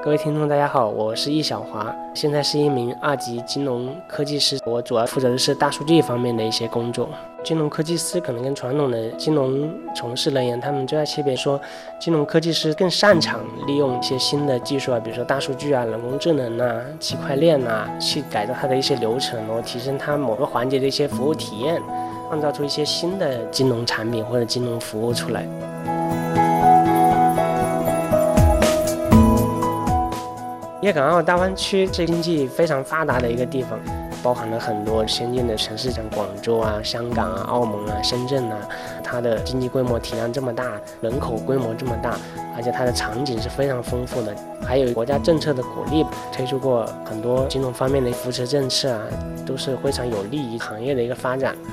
各位听众大家好，我是易小华，现在是一名2级金融科技师，我主要负责的是大数据方面的一些工作。金融科技师可能跟传统的金融从事人员他们最大区别说，金融科技师更擅长利用一些新的技术啊，比如说大数据啊、人工智能啊、区块链啊，去改造它的一些流程，然后提升它某个环节的一些服务体验，创造出一些新的金融产品或者金融服务出来。粤港澳大湾区是经济非常发达的一个地方，包含了很多先进的城市，像广州啊、香港啊、澳门啊、深圳啊，它的经济规模体量这么大，人口规模这么大，而且它的场景是非常丰富的，还有国家政策的鼓励，推出过很多金融方面的扶持政策啊，都是非常有利于行业的一个发展。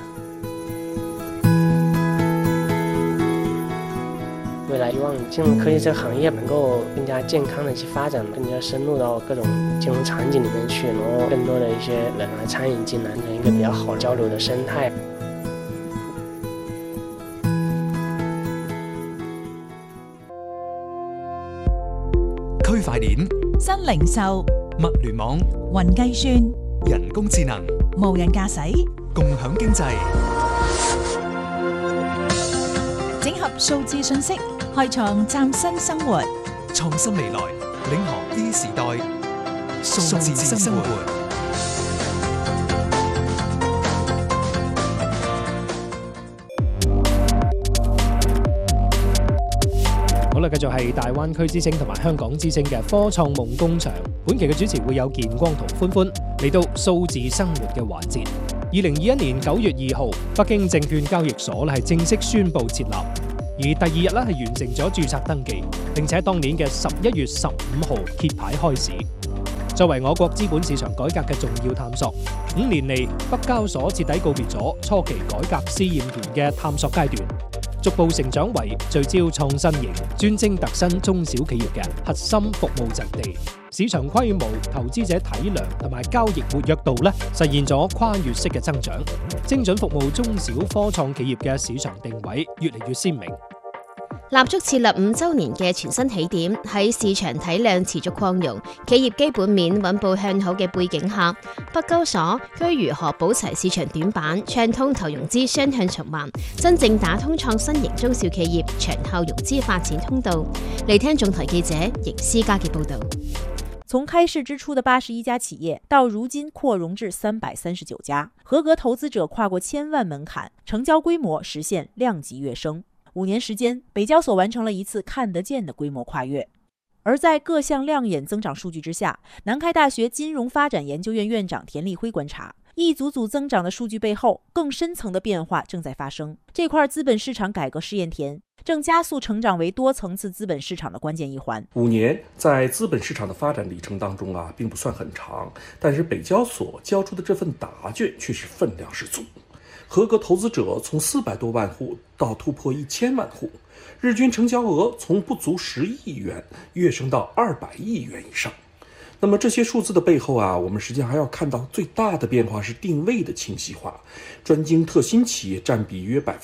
未来希望金融科技这个行业能够更加健康的去发展，更加深入到各种金融场景里面去，然后更多的一些人来参与进来，成一个比较好交流的生態。 區塊鏈、 新零售、 物聯網、 雲計算、 人工智能、 無人駕駛、 共享經濟， 整合數字信息，開創嶄新生活。 創新未來，領航 E 時代，數字生活。 好啦，繼續係大灣區之聲同埋香港之聲嘅科創夢工場。本期嘅主持會有健光同歡歡，嚟到數字生活嘅環節。2021年9月2號，北京證券交易所係正式宣布設立，而第2日咧係完成咗註冊登記，並且當年嘅11月15號揭牌開市。作為我國資本市場改革嘅重要探索，5年嚟北交所徹底告別咗初期改革試驗權嘅探索階段，逐步成長為聚焦創新型、專精特新中小企業嘅核心服務陣地。市場規模、投資者體量同埋交易活躍度咧，實現咗跨越式嘅增長，精準服務中小科創企業嘅市場定位越嚟越鮮明。 立足設立5週年嘅全新起點，喺市場體量持續擴容、企業基本面穩步向好嘅背景下，北交所居如何保齊市場短板，暢通投融資雙向循環，真正打通創新型中小企業長效融資發展通道。嚟聽總台記者邢思嘉嘅報導。 從開市之初的81家企業，到如今擴容至339家，合格投資者跨過1000萬門檻，成交規模實現量級躍升。5年時間，北交所完成了一次看得見的規模跨越。而在各項亮眼增長數據之下，南開大學金融發展研究院院長田立輝觀察，一組組增長的數據背後，更深層的變化正在發生。這塊資本市場改革試驗田正加速成長為多層次資本市場的關鍵一環。 5年在資本市場的發展里程當中並不算很長，但是北交所交出的這份答卷卻是分量十足。合格投資者從400多萬戶到突破1000萬戶，日均成交額從不足10億元躍升到200億元以上。那麼這些數字的背後我們實際上還要看到最大的變化是定位的清晰化，專精特新企業佔比約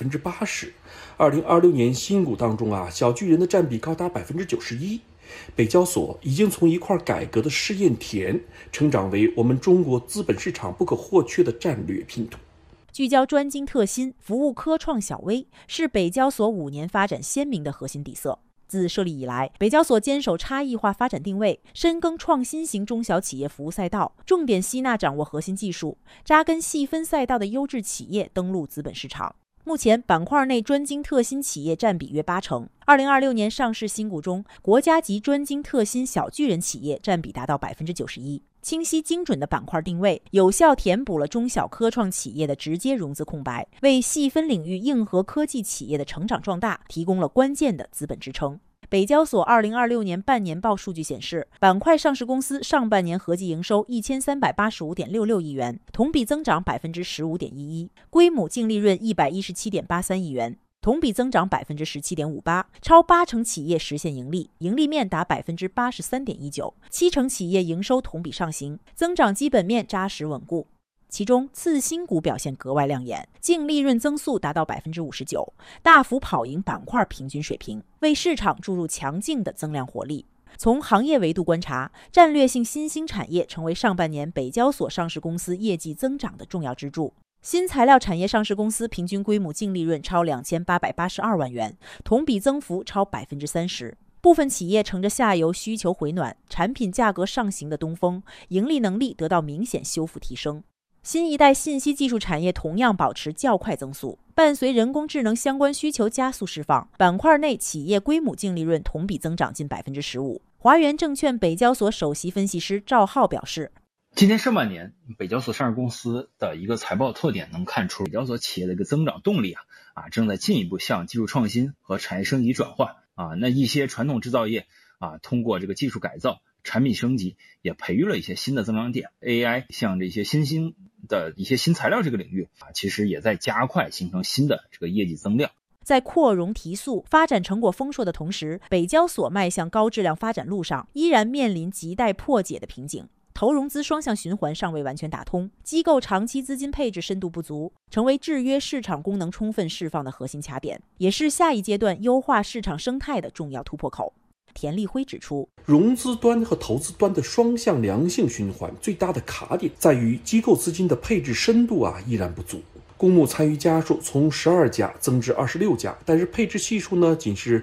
80%。2026年新股當中小巨人的佔比高達91%。北交所已經從一塊改革的試驗田，成長為我們中國資本市場不可或缺的戰略拼圖。 聚焦專精特新，服務科創小微，是北交所5年發展鮮明的核心底色。自設立以來，北交所堅守差異化發展定位，深耕創新型中小企業服務賽道，重點吸納掌握核心技術，扎根細分賽道的優質企業登陸資本市場。目前板塊內專精特新企業佔比約80%。2026年上市新股中，國家級專精特新小巨人企業佔比達到91%。清晰精準的板塊定位，有效填補了中小科創企業的直接融資空白，為細分領域硬核科技企業的成長壯大提供了關鍵的資本支撐。北交所2026年半年報數據顯示，板塊上市公司上半年合計營收1385.66億元，同比增長15.11%，歸母淨利潤117.83億元，同比增長17.58%，超80%企業實現盈利，盈利面達83.19%，70%企業營收同比上行，增長基本面扎實穩固。其中次新股表現格外亮眼，淨利潤增速達到59%，大幅跑贏板塊平均水平，為市場注入強勁的增量活力。 從行業維度觀察，戰略性新興產業成為上半年北交所上市公司業績增長的重要支柱。新材料產業上市公司平均規模淨利潤超2882萬元，同比增幅超30%。部分企業乘着下游需求回暖、產品價格上行的東風，盈利能力得到明顯修復提升。新一代信息技術產業同樣保持較快增速，伴隨人工智能相關需求加速釋放，板塊內企業規模淨利潤同比增長近15%。華源證券北交所首席分析師趙浩表示， 今年上半年北交所上市公司的一個財報特點能看出北交所企業的一個增長動力正在進一步向技術創新和產業升級轉換那一些傳統製造業通過這個技術改造、產品升級，也培育了一些新的增長點。AI 像這些新興的一些新材料這個領域其實也在加快形成新的這個業績增量。 在擴容提速、發展成果豐碩的同時，北交所邁向高質量發展路上依然面臨亟待破解的瓶頸。投融資雙向循環尚未完全打通，機構長期資金配置深度不足，成為制約市場功能充分釋放的核心卡點，也是下一階段優化市場生態的重要突破口。田立輝指出， 融資端和投資端的雙向良性循環最大的卡點在於機構資金的配置深度依然不足。公募參與家數從12家增至26家，但是配置係數呢僅是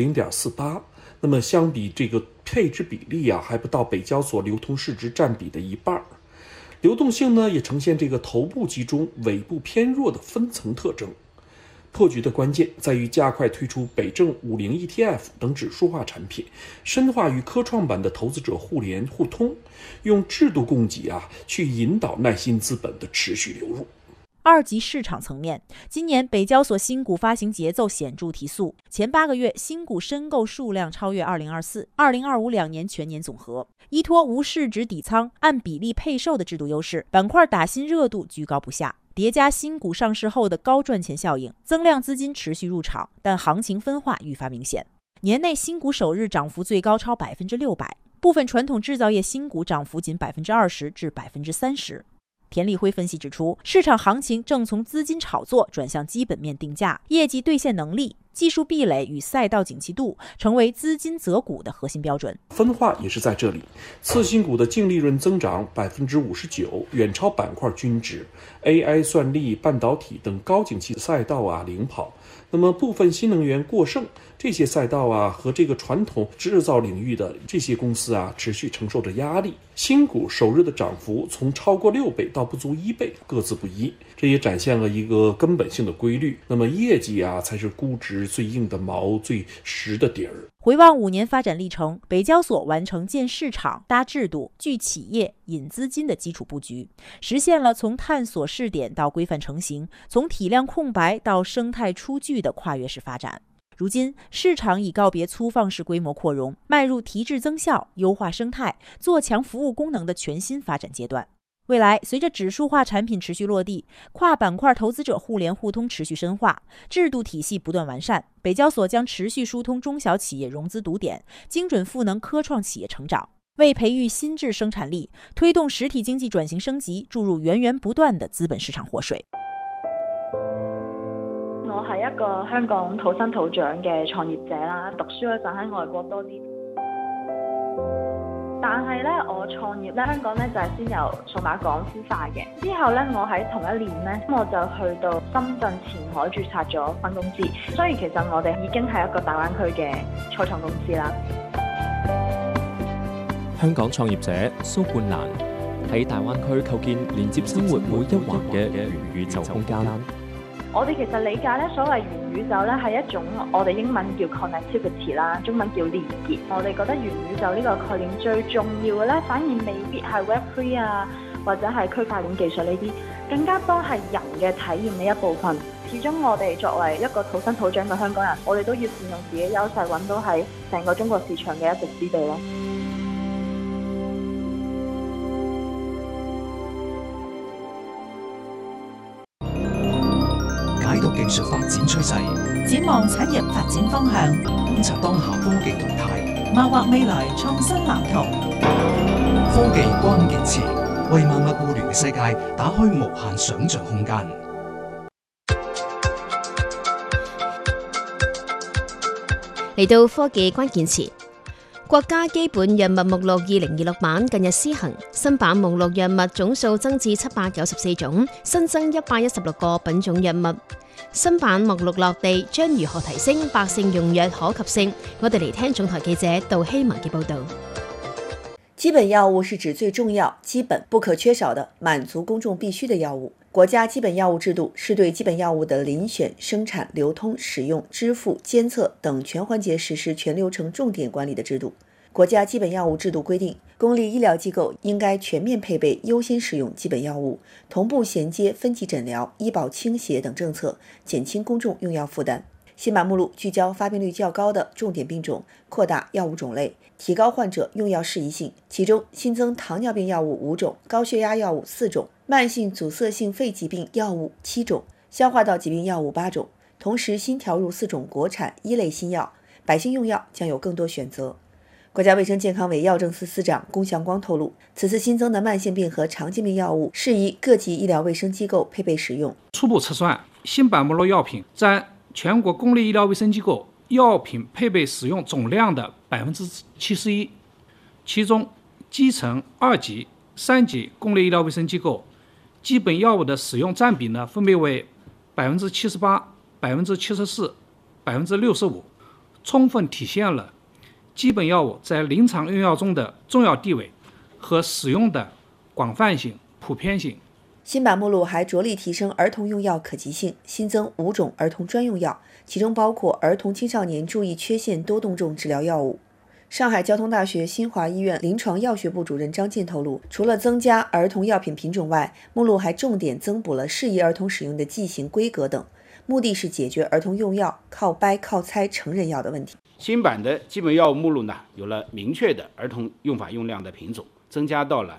0.48。那麼相比這個配置比例還不到北交所流通市值佔比的一半。流動性呢也呈現這個頭部集中、尾部偏弱的分層特徵。破局的關鍵在於加快推出北證50 ETF 等指數化產品，深化與科創板的投資者互聯互通，用制度供給去引導耐心資本的持續流入。 二級市場層面，今年北交所新股發行節奏顯著提速，前8個月新股申購數量超越2024、2025兩年全年總和。依託無市值底倉、按比例配售的制度優勢，板塊打新熱度居高不下，疊加新股上市後的高賺錢效應，增量資金持續入場，但行情分化愈發明顯。年內新股首日漲幅最高超600%，部分傳統製造業新股漲幅僅20%至30%。田立輝分析指出，市場行情正從資金炒作轉向基本面定價，業績兌現能力、技術壁壘與賽道景氣度成為資金擇股的核心標準。 分化也是在這裡，次新股的淨利潤增長59%，遠超板塊均值。AI、算力、半導體等高景氣賽道領跑。那麼部分新能源過剩，這些賽道和這個傳統製造領域的這些公司持續承受着壓力。新股首日的漲幅從超過6倍到不足1倍，各自不一，這也展現了一個根本性的規律。那麼業績才是估值最硬的毛、最實的底兒。 回望5年發展歷程，北交所完成建市場、搭制度、聚企業、引資金的基礎布局，實現了從探索試點到規範成型，從體量空白到生態出具的跨越式發展。如今，市場已告別粗放式規模擴容，邁入提質增效、優化生態、做強服務功能的全新發展階段。未來，隨着指數化產品持續落地，跨板塊投資者互聯互通持續深化，制度體系不斷完善，北交所將持續疏通中小企業融資堵點，精準賦能科創企業成長，為培育新質生產力、推動實體經濟轉型升級注入源源不斷的資本市場活水。 我係一個香港土生土長嘅創業者啦，讀書嗰陣喺外國多啲。但係咧，我創業咧，香港咧就係先由數碼港孵化嘅。之後咧，我喺同一年咧，我就去到深圳前海註冊咗分公司。所以其實我哋已經係一個大灣區嘅初創公司啦。 香港創業者蘇冠蘭喺大灣區構建連接生活每一環嘅元宇宙空間。 我哋其實理解咧，所謂元宇宙咧係一種我哋英文叫 connectivity 啦，中文叫連結。我哋覺得元宇宙呢個概念最重要嘅咧，反而未必係 Web3 或者係區塊鏈技術呢啲，更加多係人嘅體驗呢一部分。始終我哋作為一個土生土長嘅香港人，我哋都要善用自己優勢，揾到喺成個中國市場嘅一席之地咯。 解讀技術發展趨勢， 展望產業發展方向， 觀察當下科技動態， 謀劃未來創新藍圖。 科技關鍵詞，為萬物互聯嘅世界打開無限想像空間。 嚟到科技關鍵詞， 國家基本藥物目錄2026版近日施行，新版目錄藥物總數增至794種，新增116個品種藥物。新版目錄落地，將如何提升百姓用藥可及性？我哋嚟聽總台記者杜希文嘅報導。 基本藥物是指最重要、基本不可缺少的滿足公眾必需的藥物。國家基本藥物制度是對基本藥物的遴選、生產、流通、使用、支付、監測等全環節實施全流程重點管理的制度。國家基本藥物制度規定，公立醫療機構應該全面配備優先使用基本藥物，同步銜接分級診療、醫保傾斜等政策，減輕公眾用藥負擔。新版目錄聚焦發病率較高的重點病種，擴大藥物種類，提高患者用藥適宜性。其中新增糖尿病藥物5種，高血壓藥物4種，慢性阻塞性肺疾病藥物7種，消化道疾病藥物8種。同時新調入4種國產一類新藥，百姓用藥將有更多選擇。國家衛生健康委藥政司司長龔祥光透露，此次新增的慢性病和常見病藥物適宜各級醫療衛生機構配備使用。 初步測算，新版目錄藥品佔全國公立醫療衛生機構藥品配備使用總量的71%，其中基層2級、3級公立醫療衛生機構基本藥物的使用佔比呢，分別為78%、74%、65%，充分體現了基本藥物在臨床用藥中的重要地位和使用的廣泛性、普遍性。 新版目錄還着力提升兒童用藥可及性，新增5種兒童專用藥，其中包括兒童青少年注意缺陷多動症治療藥物。上海交通大學新華醫院臨床藥學部主任張健透露，除了增加兒童藥品品種外，目錄還重點增補了適宜兒童使用的劑型規格等，目的是解決兒童用藥靠掰靠猜成人藥的問題。 新版的基本藥物目錄呢，有了明確的兒童用法用量的品種，增加到了